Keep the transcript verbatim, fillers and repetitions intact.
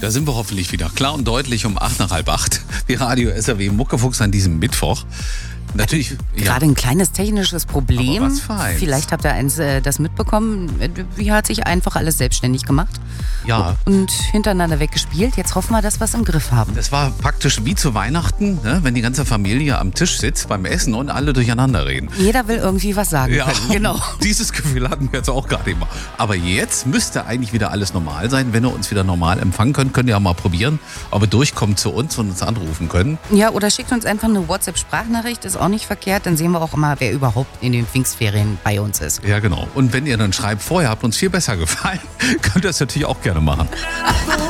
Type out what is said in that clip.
Da sind wir hoffentlich wieder klar und deutlich um acht nach halb acht. Wie Radio S R W Muckefuchs an diesem Mittwoch. Natürlich. Gerade Ja. ein kleines technisches Problem. Aber was für eins. Vielleicht habt ihr eins, äh, das mitbekommen. Wie hat sich einfach alles selbstständig gemacht Ja. und hintereinander weggespielt. Jetzt hoffen wir, dass wir es im Griff haben. Das war praktisch wie zu Weihnachten, ne? Wenn die ganze Familie am Tisch sitzt beim Essen und alle durcheinander reden. Jeder will irgendwie was sagen Ja, können. Genau. Dieses Gefühl hatten wir jetzt auch gerade immer. Aber jetzt müsste eigentlich wieder alles normal sein. Wenn ihr uns wieder normal empfangen könnt, könnt ihr ja mal probieren, ob ihr durchkommt zu uns und uns anrufen können. Ja, oder schickt uns einfach eine WhatsApp-Sprachnachricht, ist auch nicht verkehrt. Dann sehen wir auch immer, wer überhaupt in den Pfingstferien bei uns ist. Ja, genau. Und wenn ihr dann schreibt, vorher habt uns viel besser gefallen, könnt ihr das natürlich auch gerne machen.